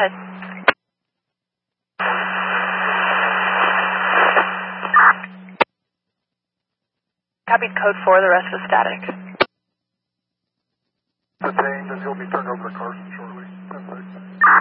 Copied code 4, the rest is static. Detained, and he'll be turned over to Carson shortly.